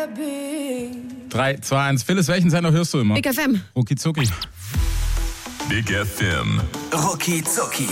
3, 2, 1. Phyllis, welchen Sender hörst du immer? Big FM. Rucki Zucki. Big FM. Rucki Zucki.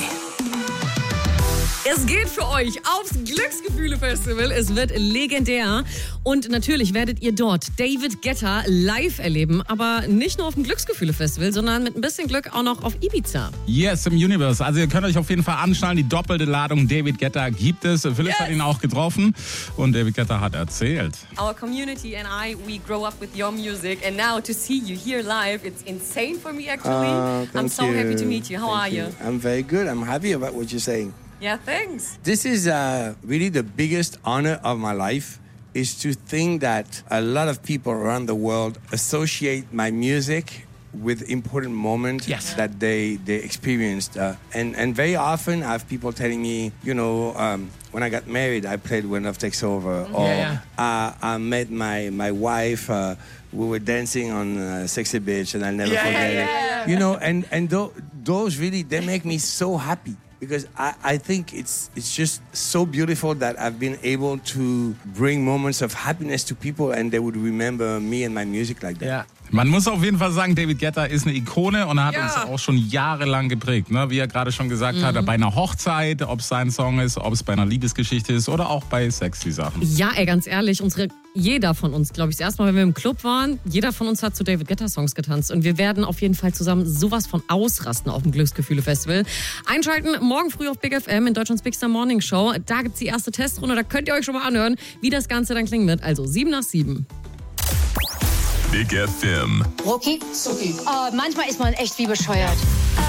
Es geht für euch aufs Glücksgefühle-Festival. Es wird legendär. Und natürlich werdet ihr dort David Guetta live erleben. Aber nicht nur auf dem Glücksgefühle-Festival, sondern mit ein bisschen Glück auch noch auf Ibiza. Yes, im Universe. Also ihr könnt euch auf jeden Fall anschnallen. Die doppelte Ladung David Guetta gibt es. Phyllis hat ihn auch getroffen. Und David Guetta hat erzählt. Our community and I, we grow up with your music. And now to see you here live, it's insane for me actually. I'm so happy to meet you. How are you? I'm very good. I'm happy about what you're saying. Yeah, thanks. This is really the biggest honor of my life, is to think that a lot of people around the world associate my music with important moments that they experienced. And very often I have people telling me, when I got married, I played When Love Takes Over. Or I met my wife, we were dancing on Sexy Bitch, and I'll never forget it. And those really, they make me so happy. Because I think it's just so beautiful that I've been able to bring moments of happiness to people and they would remember me and my music like that. Ja. Man muss auf jeden Fall sagen, David Guetta ist eine Ikone und er hat uns auch schon jahrelang geprägt. Ne? Wie er gerade schon gesagt hat, bei einer Hochzeit, ob es sein Song ist, ob es bei einer Liebesgeschichte ist oder auch bei sexy Sachen. Ja, ganz ehrlich, jeder von uns, glaube ich, das erste Mal, wenn wir im Club waren, jeder von uns hat zu David Guetta Songs getanzt. Und wir werden auf jeden Fall zusammen sowas von ausrasten auf dem Glücksgefühle-Festival. Einschalten morgen früh auf Big FM in Deutschlands Big Star Morning Show. Da gibt es die erste Testrunde, da könnt ihr euch schon mal anhören, wie das Ganze dann klingen wird. Also 7/7. Big FM. Rucki Zucki. Oh, manchmal ist man echt wie bescheuert.